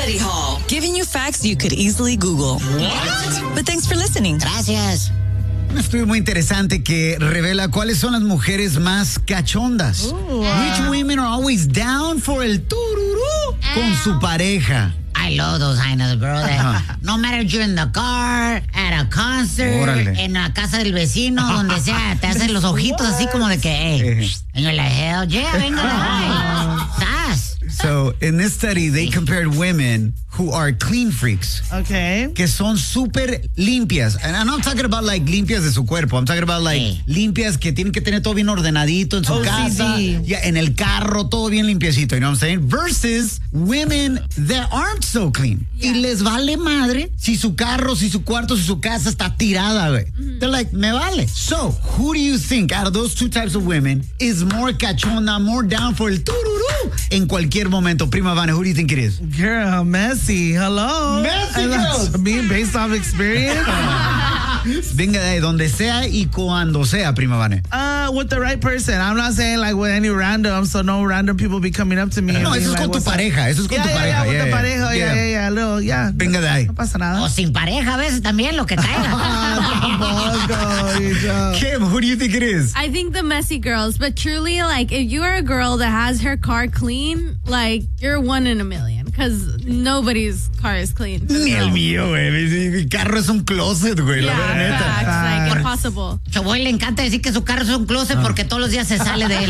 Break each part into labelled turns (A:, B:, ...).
A: Study Hall, giving you facts you could easily Google. What? But thanks for listening.
B: Gracias.
C: Un estudio muy interesante que revela cuáles son las mujeres más cachondas. Which women are always down for el tururú con su pareja.
B: I love those kind of girls. No matter if you're in the car, at a concert,
C: Órale.
B: en la casa del vecino, donde sea, te hacen los ojitos así como de que, hey. And you're like, hell yeah, venga, ¿estás?
C: So, in this study, they compared women who are clean freaks.
D: Okay.
C: Que son súper limpias. And I'm not talking about like limpias de su cuerpo. I'm talking about like limpias que tienen que tener todo bien ordenadito en su casa. Ya, en el carro, todo bien limpiecito. You know what I'm saying? Versus women that aren't so clean. Y les vale madre si su carro, si su cuarto, si su casa está tirada, güey. They're like, me vale. So, who do you think out of those two types of women is more cachonda, more down for el tururú en cualquier momento? Prima Vane, who do you think it is?
D: Girl, messy. Hello.
C: Messy
D: And that's
C: girls.
D: me based off experience.
C: Venga de donde sea y cuando sea, Prima Vane.
D: With the right person. I'm not saying like with any random, so no random people be coming up to me.
C: No,
D: and
C: eso es
D: being
C: con
D: like,
C: tu
D: "What's up?"
C: pareja. Eso es con tu pareja.
D: Yeah, with the pareja. Yeah. Little, yeah.
C: Venga de ahí.
D: No pasa nada.
B: O sin pareja a veces también, lo que caiga.
C: Kim, who do you think it is?
E: I think the messy girls, but truly, like, if you are a girl that has her car clean, like, you're one in a million, because nobody's car is clean.
C: Ni el mío, güey. Mi carro es un closet, güey. La
E: Yeah,
C: verdad, neta.
E: facts, like, impossible.
B: Choboy le encanta decir que su carro es un closet porque todos los días se sale de él.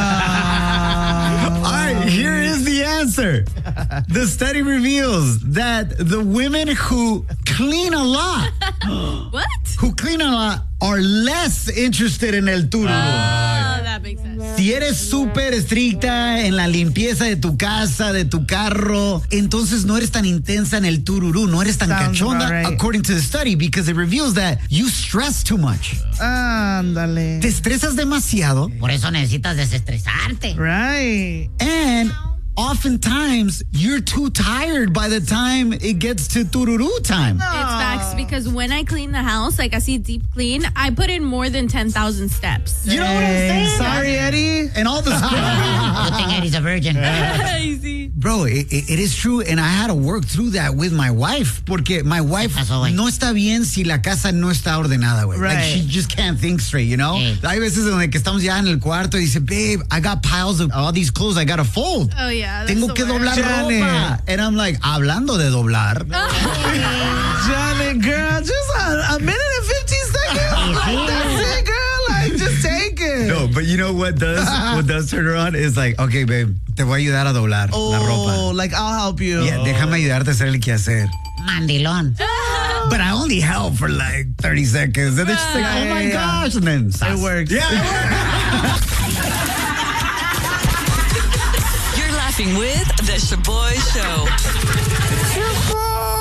C: All right, here is the answer. The study reveals that the women who clean a lot,
E: What?
C: who clean a lot, are less interested in el tururú.
E: Oh, that makes sense.
C: Si eres súper estricta en la limpieza de tu casa, de tu carro, entonces no eres tan intensa en el tururú, no eres tan
D: Sounds
C: cachonda,
D: about right.
C: according to the study, because it reveals that you stress too much.
D: Ándale.
C: Te estresas demasiado,
B: Por eso necesitas desestresarte.
D: Right.
C: and oftentimes you're too tired by the time it gets to tururú time.
E: It's facts, because when I clean the house, like I see deep clean, I put in more than 10,000 steps.
C: You know what I'm saying?
D: Sorry, Eddie.
C: And all the
B: Good thing Eddie's a virgin.
E: Easy.
C: Bro, it is true, and I had to work through that with my wife, porque my wife
B: Pasó, güey.
C: no está bien si la casa no está ordenada, güey. Like,
D: Right.
C: she just can't think straight, you know?
B: Sí.
C: Hay veces donde que estamos ya en el cuarto y dice, babe, I got piles of all these clothes I gotta fold.
E: Oh, yeah. That's
C: Tengo
E: the
C: que
E: worst.
C: doblar
D: Janet.
C: ropa. And I'm like, hablando de doblar.
D: Johnny, girl, just a minute and 15 seconds. Like, that's it, girl. Like, just take it.
C: No, but you know what does turn her on is like, okay, babe, te voy a ayudar a doblar la ropa.
D: Oh, like, I'll help you.
C: Yeah, déjame ayudarte a hacer el quehacer.
B: Mandilón.
C: But I only help for like 30 seconds. And then she's like, oh my gosh. And then
D: It works.
C: Yeah.
A: You're laughing with The Shaboy Show.